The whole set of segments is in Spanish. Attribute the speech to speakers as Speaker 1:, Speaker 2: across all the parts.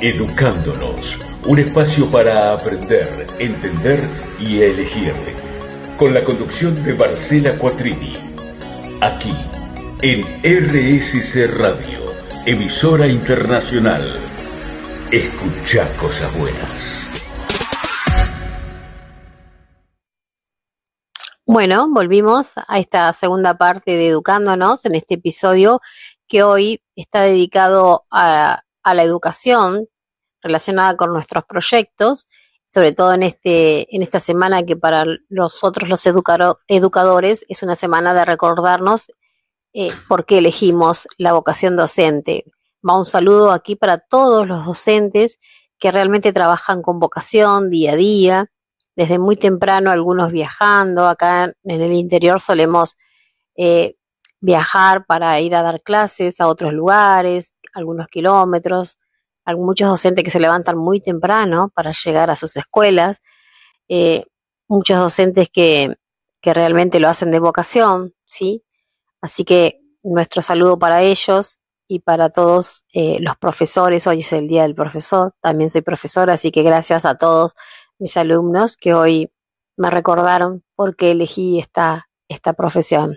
Speaker 1: Educándonos, un espacio para aprender, entender y elegir. Con la conducción de Marcela Quattrini. Aquí, en RSC Radio, emisora internacional. Escuchá cosas buenas.
Speaker 2: Bueno, volvimos a esta segunda parte de Educándonos, en este episodio que hoy está dedicado a la educación relacionada con nuestros proyectos, sobre todo en esta semana que para nosotros los educadores es una semana de recordarnos por qué elegimos la vocación docente. Va un saludo aquí para todos los docentes que realmente trabajan con vocación día a día, desde muy temprano, algunos viajando. Acá en el interior solemos viajar para ir a dar clases a otros lugares, algunos kilómetros. Hay muchos docentes que se levantan muy temprano para llegar a sus escuelas, muchos docentes que realmente lo hacen de vocación, ¿sí? Así que nuestro saludo para ellos y para todos los profesores. Hoy es el Día del Profesor, también soy profesora, así que gracias a todos mis alumnos que hoy me recordaron por qué elegí esta profesión.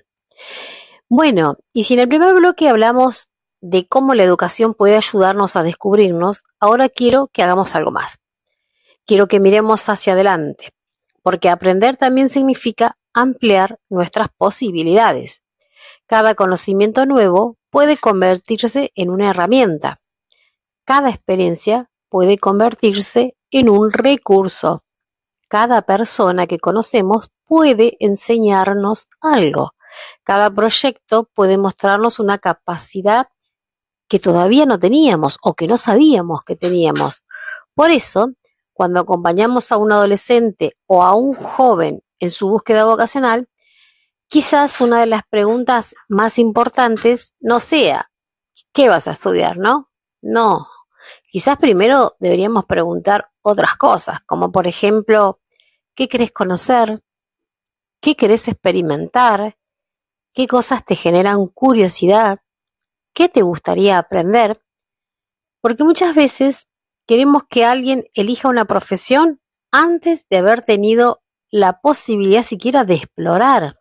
Speaker 2: Bueno, y si en el primer bloque hablamos de cómo la educación puede ayudarnos a descubrirnos, ahora quiero que hagamos algo más. Quiero que miremos hacia adelante, porque aprender también significa ampliar nuestras posibilidades. Cada conocimiento nuevo puede convertirse en una herramienta. Cada experiencia puede convertirse en un recurso. Cada persona que conocemos puede enseñarnos algo. Cada proyecto puede mostrarnos una capacidad que todavía no teníamos o que no sabíamos que teníamos. Por eso, cuando acompañamos a un adolescente o a un joven en su búsqueda vocacional, quizás una de las preguntas más importantes no sea ¿qué vas a estudiar, no? No. Quizás primero deberíamos preguntar otras cosas, como por ejemplo, ¿qué querés conocer? ¿Qué querés experimentar? ¿Qué cosas te generan curiosidad? ¿Qué te gustaría aprender? Porque muchas veces queremos que alguien elija una profesión antes de haber tenido la posibilidad siquiera de explorar.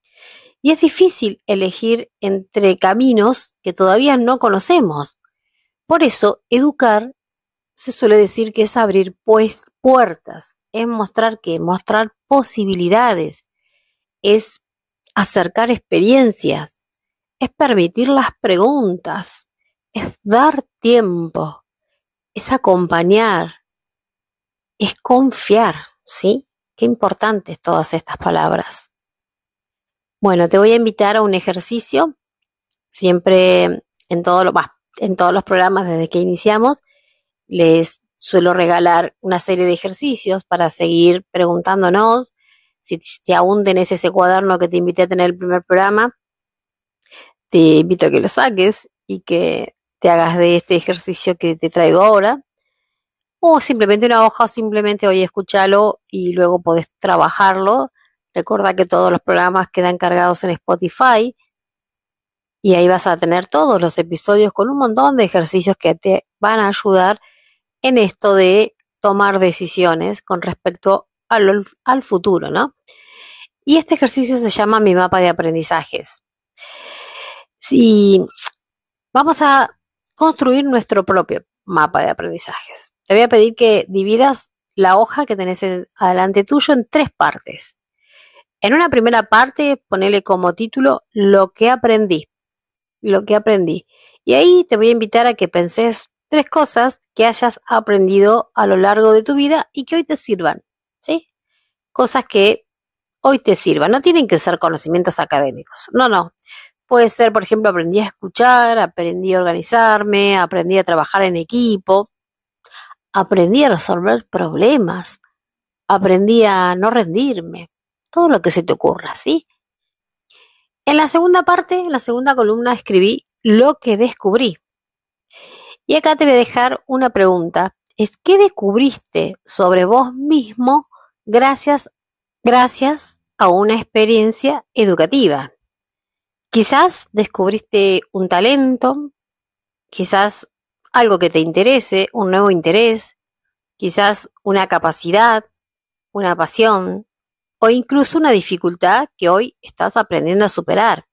Speaker 2: Y es difícil elegir entre caminos que todavía no conocemos. Por eso, educar se suele decir que es abrir puertas, es mostrar posibilidades, es acercar experiencias, es permitir las preguntas, es dar tiempo, es acompañar, es confiar, ¿sí? Qué importantes todas estas palabras. Bueno, te voy a invitar a un ejercicio, siempre en todos los programas desde que iniciamos, les suelo regalar una serie de ejercicios para seguir si aún tenés ese cuaderno que te invité a tener el primer programa, te invito a que lo saques y que te hagas de este ejercicio que te traigo ahora, o simplemente una hoja, o simplemente hoy escúchalo y luego podés trabajarlo. Recuerda que todos los programas quedan cargados en Spotify y ahí vas a tener todos los episodios con un montón de ejercicios que te van a ayudar en esto de tomar decisiones con respecto al futuro, ¿no? Y este ejercicio se llama Mi mapa de aprendizajes. Si vamos a construir nuestro propio mapa de aprendizajes, te voy a pedir que dividas la hoja que tenés adelante tuyo en 3 partes. En una primera parte, ponele como título lo que aprendí. Y ahí te voy a invitar a que penses 3 cosas que hayas aprendido a lo largo de tu vida y que hoy te sirvan, ¿sí? Cosas que hoy te sirvan. No tienen que ser conocimientos académicos. No. Puede ser, por ejemplo, aprendí a escuchar, aprendí a organizarme, aprendí a trabajar en equipo, aprendí a resolver problemas, aprendí a no rendirme. Todo lo que se te ocurra, ¿sí? En la segunda parte, en la segunda columna, escribí lo que descubrí. Y acá te voy a dejar una pregunta. ¿Qué descubriste sobre vos mismo gracias a una experiencia educativa? Quizás descubriste un talento, quizás algo que te interese, un nuevo interés, quizás una capacidad, una pasión o incluso una dificultad que hoy estás aprendiendo a superar.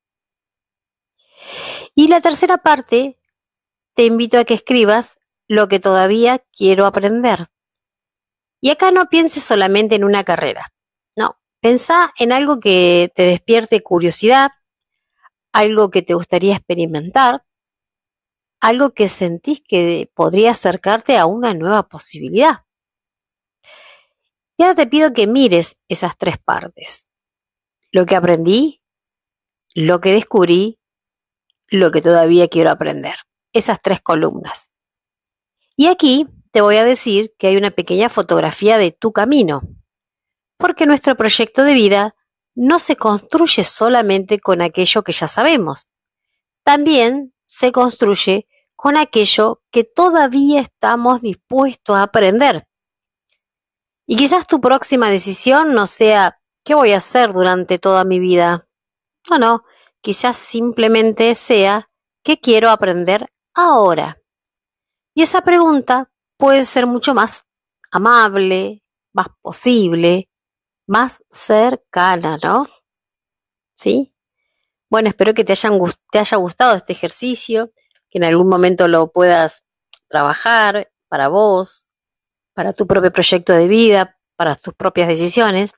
Speaker 2: Y la tercera parte, te invito a que escribas lo que todavía quiero aprender. Y acá no pienses solamente en una carrera, no, pensá en algo que te despierte curiosidad, algo que te gustaría experimentar, algo que sentís que podría acercarte a una nueva posibilidad. Y ahora te pido que mires esas tres partes. Lo que aprendí, lo que descubrí, lo que todavía quiero aprender. Esas tres columnas. Y aquí te voy a decir que hay una pequeña fotografía de tu camino, porque nuestro proyecto de vida no se construye solamente con aquello que ya sabemos, también se construye con aquello que todavía estamos dispuestos a aprender. Y quizás tu próxima decisión no sea ¿qué voy a hacer durante toda mi vida? No, quizás simplemente sea ¿qué quiero aprender ahora? Y esa pregunta puede ser mucho más amable, más posible, más cercana, ¿no? ¿Sí? Bueno, espero que te haya gustado este ejercicio, que en algún momento lo puedas trabajar para vos, para tu propio proyecto de vida, para tus propias decisiones.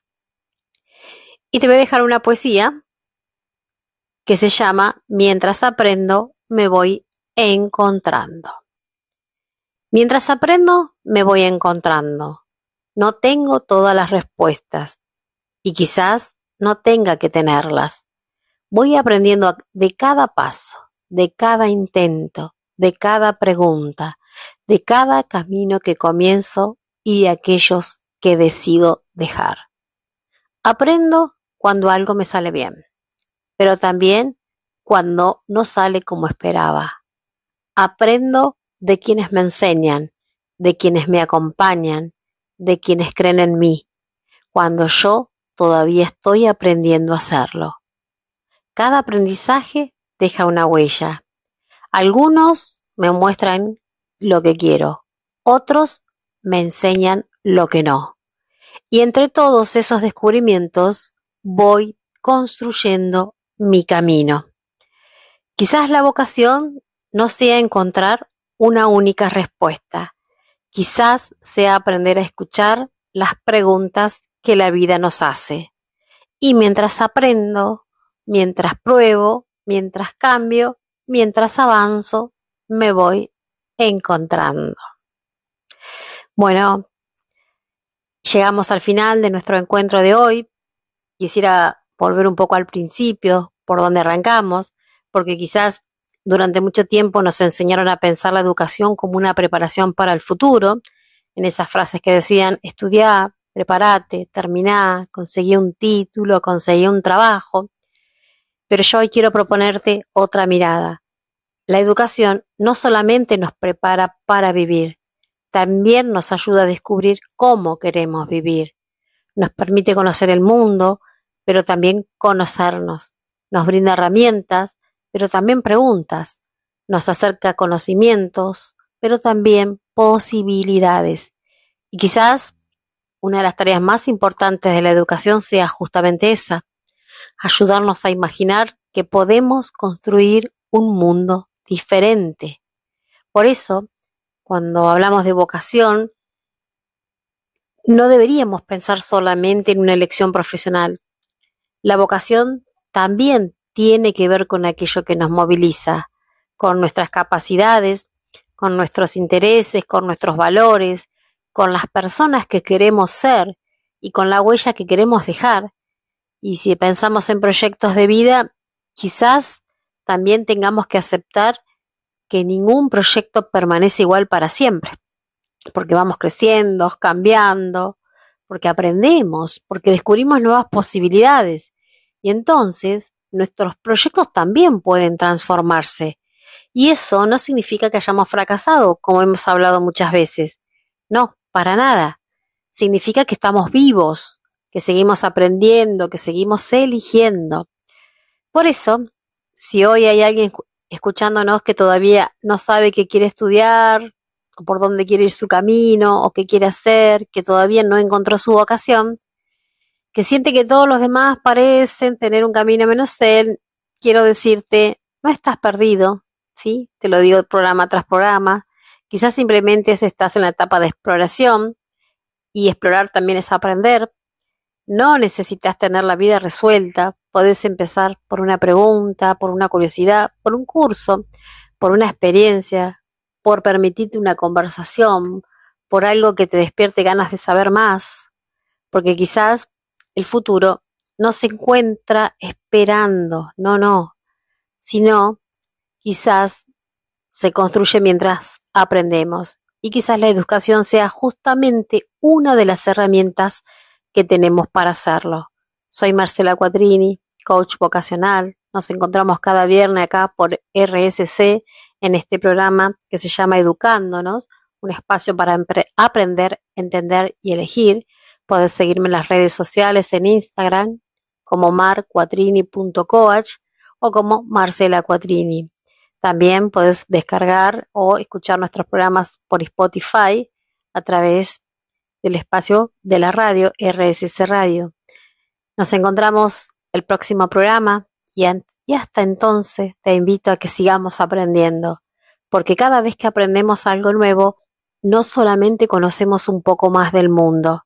Speaker 2: Y te voy a dejar una poesía que se llama Mientras aprendo, me voy encontrando. Mientras aprendo, me voy encontrando. No tengo todas las respuestas y quizás no tenga que tenerlas. Voy aprendiendo de cada paso, de cada intento, de cada pregunta, de cada camino que comienzo y de aquellos que decido dejar. Aprendo cuando algo me sale bien, pero también cuando no sale como esperaba. Aprendo de quienes me enseñan, de quienes me acompañan, de quienes creen en mí, cuando yo todavía estoy aprendiendo a hacerlo. Cada aprendizaje deja una huella. Algunos me muestran lo que quiero, otros me enseñan lo que no. Y entre todos esos descubrimientos voy construyendo mi camino. Quizás la vocación no sea encontrar una única respuesta. Quizás sea aprender a escuchar las preguntas que la vida nos hace. Y mientras aprendo, mientras pruebo, mientras cambio, mientras avanzo, me voy encontrando. Bueno, llegamos al final de nuestro encuentro de hoy. Quisiera volver un poco al principio, por donde arrancamos, porque quizás durante mucho tiempo nos enseñaron a pensar la educación como una preparación para el futuro, en esas frases que decían estudiá, prepárate, terminá, conseguí un título, conseguí un trabajo. Pero yo hoy quiero proponerte otra mirada. La educación no solamente nos prepara para vivir, también nos ayuda a descubrir cómo queremos vivir. Nos permite conocer el mundo, pero también conocernos. Nos brinda herramientas, pero también preguntas. Nos acerca a conocimientos, pero también posibilidades. Y quizás una de las tareas más importantes de la educación sea justamente esa, ayudarnos a imaginar que podemos construir un mundo diferente. Por eso, cuando hablamos de vocación, no deberíamos pensar solamente en una elección profesional. La vocación también tiene que ver con aquello que nos moviliza, con nuestras capacidades, con nuestros intereses, con nuestros valores, con las personas que queremos ser y con la huella que queremos dejar. Y si pensamos en proyectos de vida, quizás también tengamos que aceptar que ningún proyecto permanece igual para siempre, porque vamos creciendo, cambiando, porque aprendemos, porque descubrimos nuevas posibilidades. Y entonces nuestros proyectos también pueden transformarse. Y eso no significa que hayamos fracasado, como hemos hablado muchas veces. No, para nada. Significa que estamos vivos, que seguimos aprendiendo, que seguimos eligiendo. Por eso, si hoy hay alguien escuchándonos que todavía no sabe qué quiere estudiar, o por dónde quiere ir su camino, o qué quiere hacer, que todavía no encontró su vocación, que siente que todos los demás parecen tener un camino menos él, quiero decirte, no estás perdido, ¿sí? Te lo digo programa tras programa. Quizás simplemente estás en la etapa de exploración, y explorar también es aprender. No necesitas tener la vida resuelta, podés empezar por una pregunta, por una curiosidad, por un curso, por una experiencia, por permitirte una conversación, por algo que te despierte ganas de saber más, porque quizás el futuro no se encuentra esperando, no, sino quizás se construye mientras aprendemos. Y quizás la educación sea justamente una de las herramientas que tenemos para hacerlo. Soy Marcela Quattrini, coach vocacional. Nos encontramos cada viernes acá por RSC en este programa que se llama Educándonos, un espacio para aprender, entender y elegir. Podés seguirme en las redes sociales en Instagram como marquatrini.coach o como Marcela Quattrini. También puedes descargar o escuchar nuestros programas por Spotify a través del espacio de la radio RSC Radio. Nos encontramos el próximo programa y hasta entonces te invito a que sigamos aprendiendo, porque cada vez que aprendemos algo nuevo, no solamente conocemos un poco más del mundo,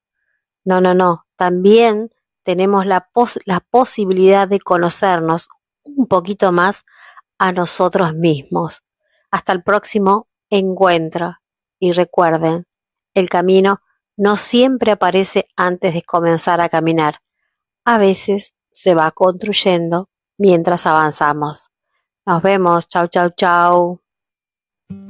Speaker 2: no, también tenemos la posibilidad de conocernos un poquito más a nosotros mismos. Hasta el próximo encuentro. Y recuerden, el camino no siempre aparece antes de comenzar a caminar. A veces se va construyendo mientras avanzamos. Nos vemos. Chau, chau, chau.